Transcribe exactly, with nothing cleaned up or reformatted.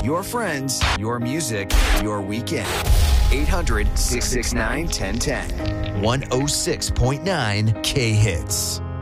Your friends, your music, your weekend. eight hundred, six six nine, one oh one oh. one oh six point nine K Hits.